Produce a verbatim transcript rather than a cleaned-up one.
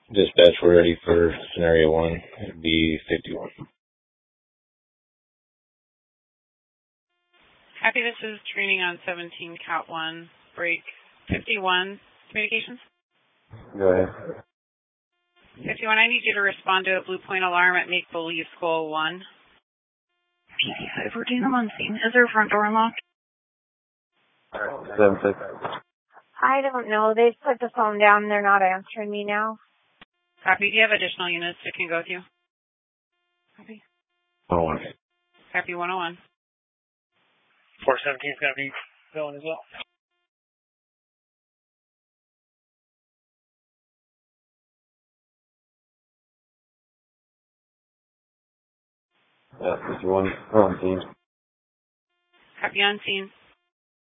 Dispatch, we're ready for scenario one. It'd be fifty-one. Happy, this is training on seventeen, Cat one, break fifty-one, communications. Go ahead. fifty-one, I need you to respond to a Blue Point alarm at Make Believe School one. P D five, fourteen, I'm on scene. Is their front door unlocked? seven six. I don't know. They've put the phone down and they're not answering me now. Copy. Do you have additional units that can go with you? Copy. one oh one. Copy, one oh one. four seventeen is going to be going as well. Yeah, fifty-one. On scene. Copy, on scene.